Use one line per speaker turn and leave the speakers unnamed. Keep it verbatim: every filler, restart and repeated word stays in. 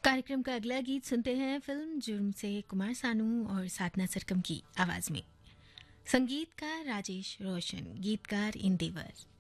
कार्यक्रम का अगला गीत सुनते हैं फिल्म जुर्म से कुमार सानू और साधना सरगम की आवाज में। संगीतकार राजेश रोशन, गीतकार इंदेवर।